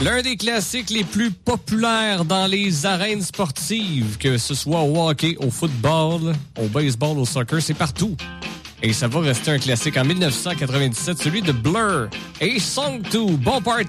L'un des classiques les plus populaires dans les arènes sportives, que ce soit au hockey, au football, au baseball, au soccer, c'est partout. Et ça va rester un classique en 1997, celui de Blur et Song 2. Bon party!